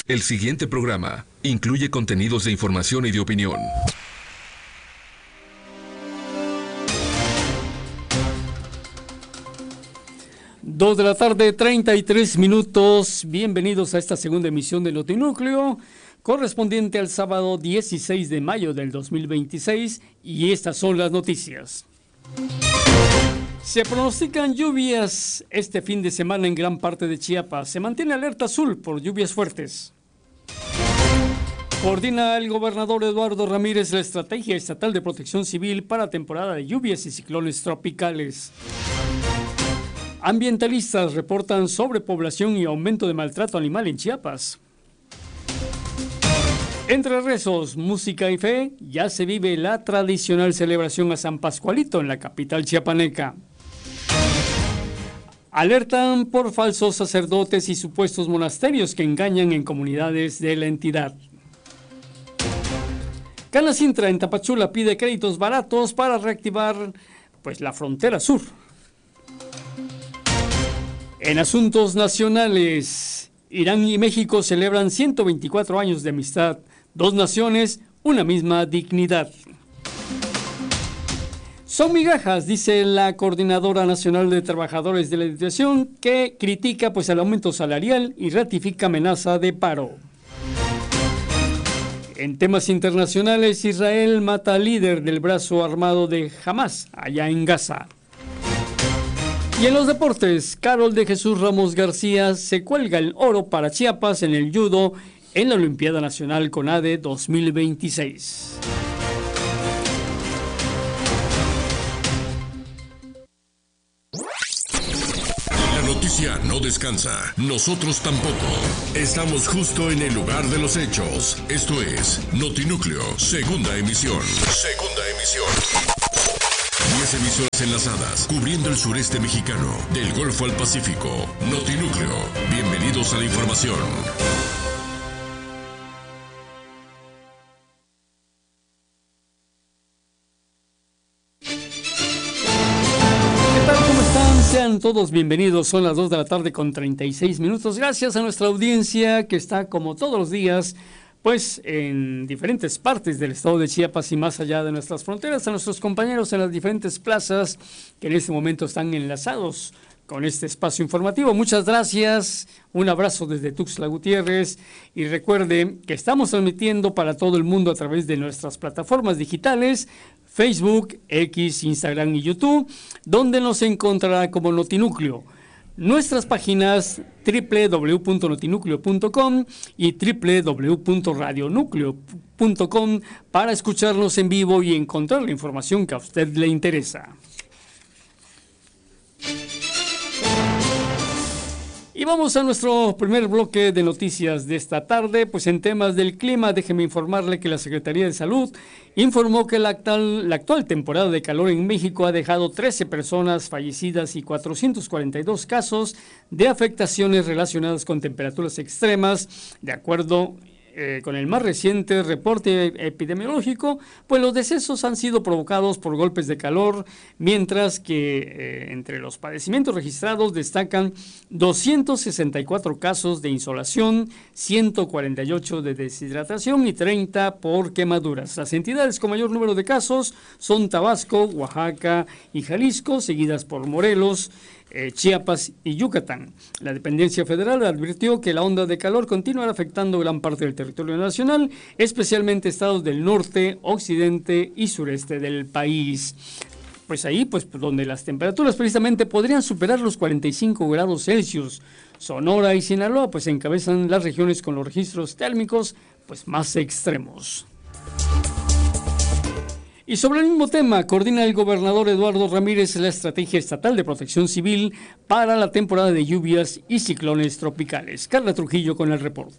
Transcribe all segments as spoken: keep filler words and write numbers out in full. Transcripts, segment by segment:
El siguiente programa incluye contenidos de información y de opinión. Dos de la tarde, treinta y tres minutos. Bienvenidos a esta segunda emisión de Notinúcleo, correspondiente al sábado dieciséis de mayo del dos mil veintiséis, y estas son las noticias. Se pronostican lluvias este fin de semana en gran parte de Chiapas. Se mantiene alerta azul por lluvias fuertes. Coordina el gobernador Eduardo Ramírez la Estrategia Estatal de Protección Civil para temporada de lluvias y ciclones tropicales. Ambientalistas reportan sobrepoblación y aumento de maltrato animal en Chiapas. Entre rezos, música y fe, ya se vive la tradicional celebración a San Pascualito en la capital chiapaneca. Alertan por falsos sacerdotes y supuestos monasterios que engañan en comunidades de la entidad. Canacintra en Tapachula pide créditos baratos para reactivar pues, la frontera sur. En asuntos nacionales, Irán y México celebran ciento veinticuatro años de amistad. Dos naciones, una misma dignidad. Son migajas, dice la Coordinadora Nacional de Trabajadores de la Educación, que critica pues, el aumento salarial y ratifica amenaza de paro. En temas internacionales, Israel mata al líder del brazo armado de Hamas, allá en Gaza. Y en los deportes, Carol de Jesús Ramos García se cuelga el oro para Chiapas en el judo en la Olimpiada Nacional CONADE dos mil veintiséis. La noticia no descansa, nosotros tampoco. Estamos justo en el lugar de los hechos. Esto es Notinúcleo, segunda emisión. Segunda emisión. Diez emisoras enlazadas, cubriendo el sureste mexicano, del Golfo al Pacífico. Notinúcleo, bienvenidos a la información. Sean todos bienvenidos, son las dos de la tarde con treinta y seis minutos. Gracias a nuestra audiencia que está como todos los días, pues en diferentes partes del estado de Chiapas y más allá de nuestras fronteras, a nuestros compañeros en las diferentes plazas que en este momento están enlazados con este espacio informativo. Muchas gracias, un abrazo desde Tuxtla Gutiérrez y recuerde que estamos transmitiendo para todo el mundo a través de nuestras plataformas digitales, Facebook, X, Instagram y YouTube, donde nos encontrará como Notinúcleo. Nuestras páginas doble u doble u doble u punto notinúcleo punto com y doble u doble u doble u punto radionúcleo punto com para escucharnos en vivo y encontrar la información que a usted le interesa. Y vamos a nuestro primer bloque de noticias de esta tarde, pues en temas del clima, déjeme informarle que la Secretaría de Salud informó que la actual, la actual temporada de calor en México ha dejado trece personas fallecidas y cuatrocientos cuarenta y dos casos de afectaciones relacionadas con temperaturas extremas, de acuerdo Eh, con el más reciente reporte epidemiológico, pues los decesos han sido provocados por golpes de calor, mientras que eh, entre los padecimientos registrados destacan doscientos sesenta y cuatro casos de insolación, ciento cuarenta y ocho de deshidratación y treinta por quemaduras. Las entidades con mayor número de casos son Tabasco, Oaxaca y Jalisco, seguidas por Morelos, Eh, Chiapas y Yucatán. La dependencia federal advirtió que la onda de calor continuará afectando gran parte del territorio nacional, especialmente estados del norte, occidente y sureste del país. Pues ahí, pues donde las temperaturas precisamente podrían superar los cuarenta y cinco grados Celsius. Sonora y Sinaloa pues encabezan las regiones con los registros térmicos pues más extremos. Y sobre el mismo tema, coordina el gobernador Eduardo Ramírez la Estrategia Estatal de Protección Civil para la temporada de lluvias y ciclones tropicales. Carla Trujillo con el reporte.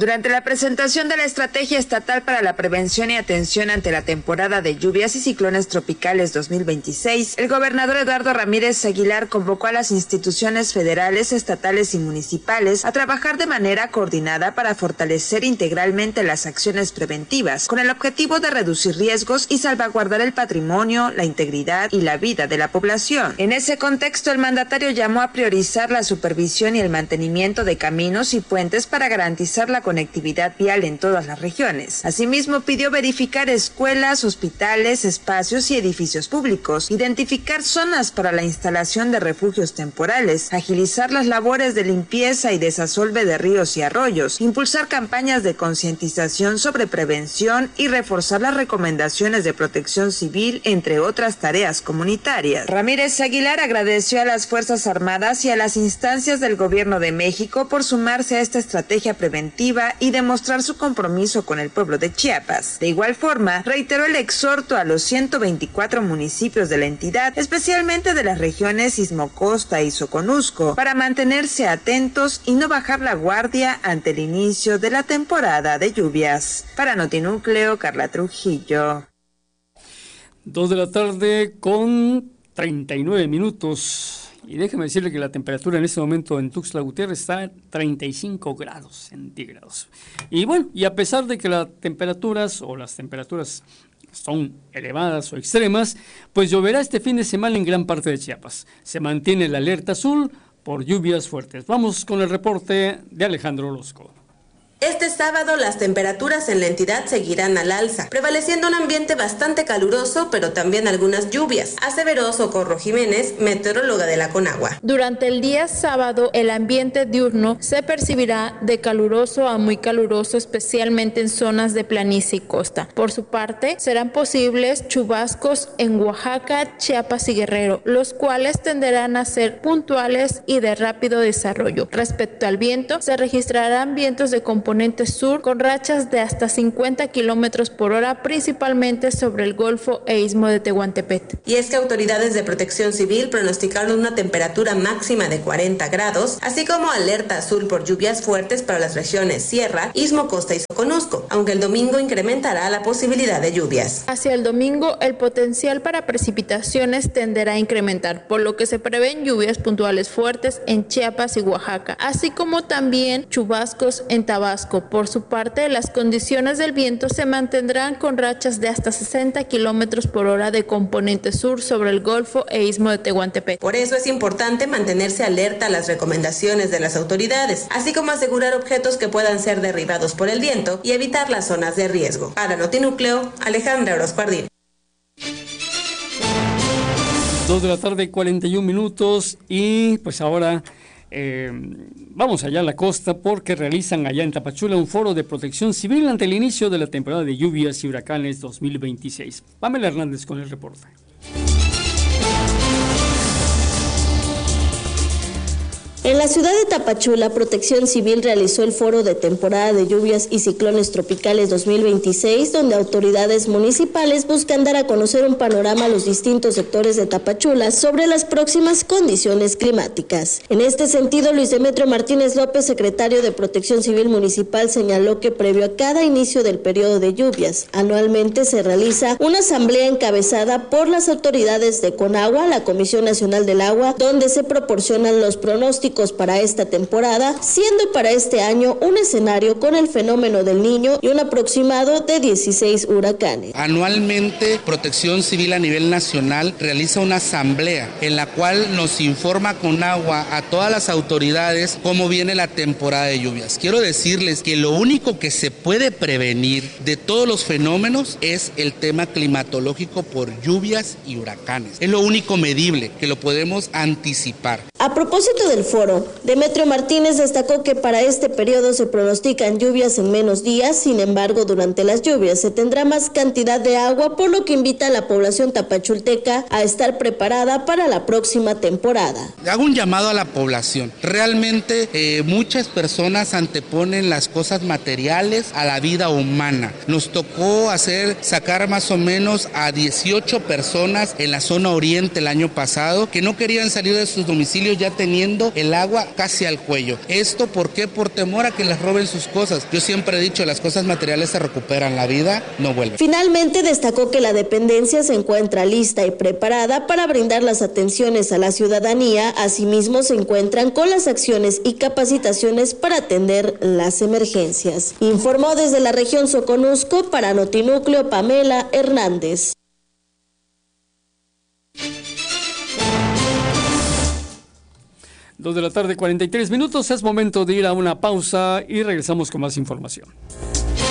Durante la presentación de la Estrategia Estatal para la Prevención y Atención ante la temporada de lluvias y ciclones tropicales dos mil veintiséis, el gobernador Eduardo Ramírez Aguilar convocó a las instituciones federales, estatales y municipales a trabajar de manera coordinada para fortalecer integralmente las acciones preventivas, con el objetivo de reducir riesgos y salvaguardar el patrimonio, la integridad y la vida de la población. En ese contexto, el mandatario llamó a priorizar la supervisión y el mantenimiento de caminos y puentes para garantizar la conectividad vial en todas las regiones. Asimismo, pidió verificar escuelas, hospitales, espacios y edificios públicos, identificar zonas para la instalación de refugios temporales, agilizar las labores de limpieza y desasolve de ríos y arroyos, impulsar campañas de concientización sobre prevención y reforzar las recomendaciones de protección civil, entre otras tareas comunitarias. Ramírez Aguilar agradeció a las Fuerzas Armadas y a las instancias del Gobierno de México por sumarse a esta estrategia preventiva y demostrar su compromiso con el pueblo de Chiapas. De igual forma, reiteró el exhorto a los ciento veinticuatro municipios de la entidad, especialmente de las regiones Istmo-Costa y Soconusco, para mantenerse atentos y no bajar la guardia ante el inicio de la temporada de lluvias. Para Notinúcleo, Carla Trujillo. Dos de la tarde con treinta y nueve minutos. Y déjeme decirle que la temperatura en este momento en Tuxtla Gutiérrez está a treinta y cinco grados centígrados. Y bueno, y a pesar de que las temperaturas o las temperaturas son elevadas o extremas, pues lloverá este fin de semana en gran parte de Chiapas. Se mantiene la alerta azul por lluvias fuertes. Vamos con el reporte de Alejandro Orozco. Este sábado las temperaturas en la entidad seguirán al alza, prevaleciendo un ambiente bastante caluroso, pero también algunas lluvias, aseveró Socorro Jiménez, meteoróloga de la Conagua. Durante el día sábado, el ambiente diurno se percibirá de caluroso a muy caluroso, especialmente en zonas de planicie y costa. Por su parte, serán posibles chubascos en Oaxaca, Chiapas y Guerrero, los cuales tenderán a ser puntuales y de rápido desarrollo. Respecto al viento, se registrarán vientos de componente sur con rachas de hasta cincuenta kilómetros por hora, principalmente sobre el Golfo e Istmo de Tehuantepec. Y es que autoridades de protección civil pronosticaron una temperatura máxima de cuarenta grados, así como alerta azul por lluvias fuertes para las regiones Sierra, Istmo, Costa y Soconusco, aunque el domingo incrementará la posibilidad de lluvias. Hacia el domingo, el potencial para precipitaciones tenderá a incrementar, por lo que se prevén lluvias puntuales fuertes en Chiapas y Oaxaca, así como también chubascos en Tabasco. Por su parte, las condiciones del viento se mantendrán con rachas de hasta sesenta kilómetros por hora de componente sur sobre el Golfo e Istmo de Tehuantepec. Por eso es importante mantenerse alerta a las recomendaciones de las autoridades, así como asegurar objetos que puedan ser derribados por el viento y evitar las zonas de riesgo. Para Notinúcleo, Alejandra Orozco Ardín. Dos de la tarde, cuarenta y un minutos, y pues ahora Eh, vamos allá a la costa porque realizan allá en Tapachula un foro de protección civil ante el inicio de la temporada de lluvias y huracanes dos mil veintiséis. Pamela Hernández con el reporte. En la ciudad de Tapachula, Protección Civil realizó el foro de temporada de lluvias y ciclones tropicales dos mil veintiséis, donde autoridades municipales buscan dar a conocer un panorama a los distintos sectores de Tapachula sobre las próximas condiciones climáticas. En este sentido, Luis Demetrio Martínez López, secretario de Protección Civil Municipal, señaló que previo a cada inicio del periodo de lluvias, anualmente se realiza una asamblea encabezada por las autoridades de Conagua, la Comisión Nacional del Agua, donde se proporcionan los pronósticos para esta temporada, siendo para este año un escenario con el fenómeno del Niño y un aproximado de dieciséis huracanes. Anualmente, Protección Civil a nivel nacional realiza una asamblea en la cual nos informa Conagua a todas las autoridades cómo viene la temporada de lluvias. Quiero decirles que lo único que se puede prevenir de todos los fenómenos es el tema climatológico por lluvias y huracanes. Es lo único medible que lo podemos anticipar. A propósito del foro, Demetrio Martínez destacó que para este periodo se pronostican lluvias en menos días, sin embargo, durante las lluvias se tendrá más cantidad de agua, por lo que invita a la población tapachulteca a estar preparada para la próxima temporada. Hago un llamado a la población. Realmente eh, muchas personas anteponen las cosas materiales a la vida humana. Nos tocó hacer, sacar más o menos a dieciocho personas en la zona oriente el año pasado que no querían salir de sus domicilios años ya teniendo el agua casi al cuello. ¿Esto por qué? Por temor a que les roben sus cosas. Yo siempre he dicho, las cosas materiales se recuperan, la vida no vuelve. Finalmente destacó que la dependencia se encuentra lista y preparada para brindar las atenciones a la ciudadanía. Asimismo se encuentran con las acciones y capacitaciones para atender las emergencias. Informó desde la región Soconusco para Notinúcleo Pamela Hernández. Dos de la tarde, cuarenta y tres minutos. Es momento de ir a una pausa y regresamos con más información.